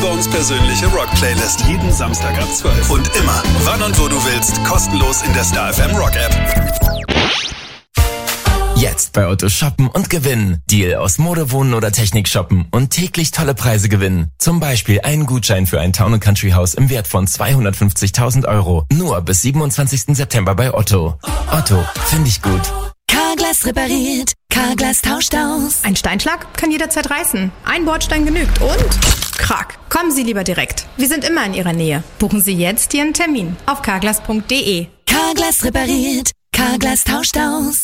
Bones persönliche Rock-Playlist. Jeden Samstag ab 12. Und immer, wann und wo du willst, kostenlos in der Star FM Rock-App. Jetzt bei Otto shoppen und gewinnen. Deal aus Mode, Wohnen oder Technik shoppen und täglich tolle Preise gewinnen. Zum Beispiel einen Gutschein für ein Town & Country Haus im Wert von 250.000 €. Nur bis 27. September bei Otto. Otto, finde ich gut. Carglass repariert, Carglass tauscht aus. Ein Steinschlag kann jederzeit reißen. Ein Bordstein genügt und krack. Kommen Sie lieber direkt. Wir sind immer in Ihrer Nähe. Buchen Sie jetzt Ihren Termin auf carglass.de. Carglass repariert, Carglass tauscht aus.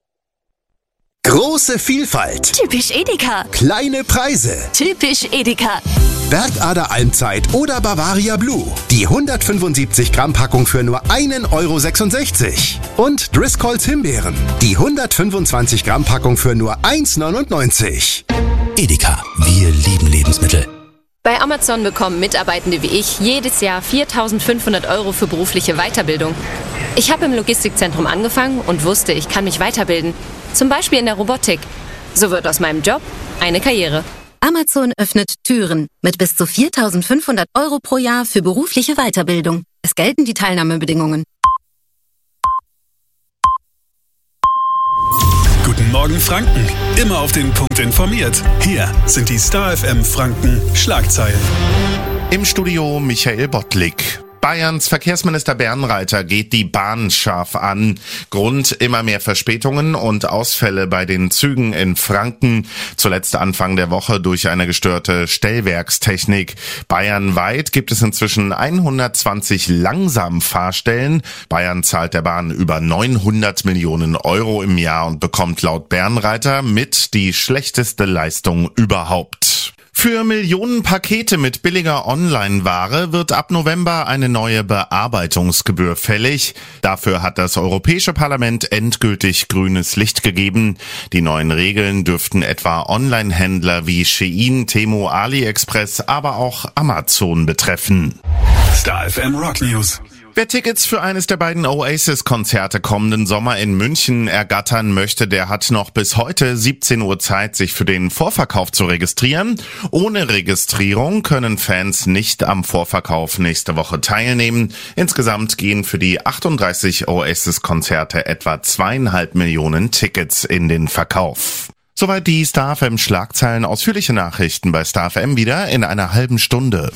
Große Vielfalt. Typisch Edeka. Kleine Preise. Typisch Edeka. Bergader Almzeit oder Bavaria Blue. Die 175 Gramm Packung für nur 1,66 €. Und Driscolls Himbeeren. Die 125 Gramm Packung für nur 1,99 €. Edeka, wir lieben Lebensmittel. Bei Amazon bekommen Mitarbeitende wie ich jedes Jahr 4.500 € für berufliche Weiterbildung. Ich habe im Logistikzentrum angefangen und wusste, ich kann mich weiterbilden. Zum Beispiel in der Robotik. So wird aus meinem Job eine Karriere. Amazon öffnet Türen mit bis zu 4.500 € pro Jahr für berufliche Weiterbildung. Es gelten die Teilnahmebedingungen. Guten Morgen Franken. Immer auf den Punkt informiert. Hier sind die Star FM Franken Schlagzeilen. Im Studio Michael Bottlik. Bayerns Verkehrsminister Bernreiter geht die Bahn scharf an. Grund immer mehr Verspätungen und Ausfälle bei den Zügen in Franken. Zuletzt Anfang der Woche durch eine gestörte Stellwerkstechnik. Bayernweit gibt es inzwischen 120 Langsamfahrstellen. Bayern zahlt der Bahn über 900 Millionen € im Jahr und bekommt laut Bernreiter mit die schlechteste Leistung überhaupt. Für Millionen Pakete mit billiger Online-Ware wird ab November eine neue Bearbeitungsgebühr fällig. Dafür hat das Europäische Parlament endgültig grünes Licht gegeben. Die neuen Regeln dürften etwa Online-Händler wie Shein, Temu, AliExpress, aber auch Amazon betreffen. Star FM Rock News. Wer Tickets für eines der beiden Oasis-Konzerte kommenden Sommer in München ergattern möchte, der hat noch bis heute 17 Uhr Zeit, sich für den Vorverkauf zu registrieren. Ohne Registrierung können Fans nicht am Vorverkauf nächste Woche teilnehmen. Insgesamt gehen für die 38 Oasis-Konzerte etwa 2,5 Millionen Tickets in den Verkauf. Soweit die Star FM Schlagzeilen. Ausführliche Nachrichten bei Star FM wieder in einer halben Stunde.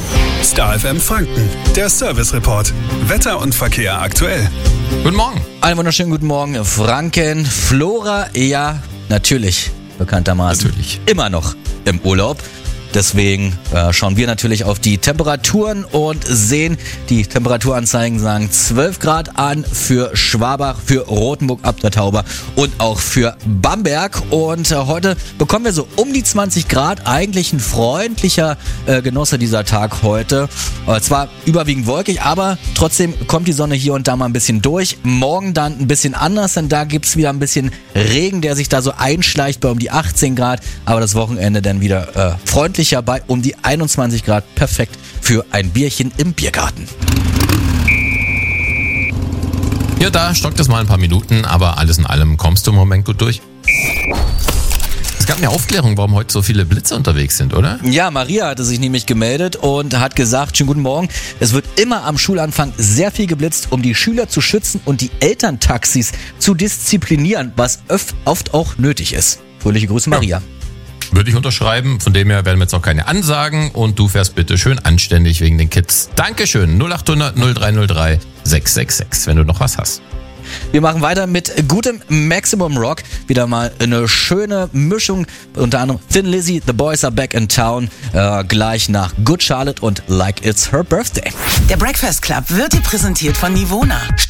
Star FM Franken, der Service Report. Wetter und Verkehr aktuell. Guten Morgen. Einen wunderschönen guten Morgen, Franken. Flora, ja, natürlich, bekanntermaßen. Natürlich. Immer noch im Urlaub. Deswegen schauen wir natürlich auf die Temperaturen und sehen, die Temperaturanzeigen sagen 12 Grad an für Schwabach, für Rothenburg ab der Tauber und auch für Bamberg. Und heute bekommen wir so um die 20 Grad. Eigentlich ein freundlicher Genosse dieser Tag heute. Zwar überwiegend wolkig, aber trotzdem kommt die Sonne hier und da mal ein bisschen durch. Morgen dann ein bisschen anders, denn da gibt's wieder ein bisschen Regen, der sich da so einschleicht bei um die 18 Grad. Aber das Wochenende dann wieder freundlich bei um die 21 Grad, perfekt für ein Bierchen im Biergarten. Ja, da stockt es mal ein paar Minuten, aber alles in allem kommst du im Moment gut durch. Es gab eine Aufklärung, warum heute so viele Blitze unterwegs sind, oder? Ja, Maria hatte sich nämlich gemeldet und hat gesagt, schönen guten Morgen, es wird immer am Schulanfang sehr viel geblitzt, um die Schüler zu schützen und die Elterntaxis zu disziplinieren, was oft auch nötig ist. Fröhliche Grüße, Maria. Ja. Würde ich unterschreiben. Von dem her werden wir jetzt auch keine Ansagen und du fährst bitte schön anständig wegen den Kids. Dankeschön. 0800 0303 666, wenn du noch was hast. Wir machen weiter mit gutem Maximum Rock. Wieder mal eine schöne Mischung. Unter anderem Thin Lizzy, The Boys Are Back in Town. Gleich nach Good Charlotte und Like It's Her Birthday. Der Breakfast Club wird dir präsentiert von Nivona.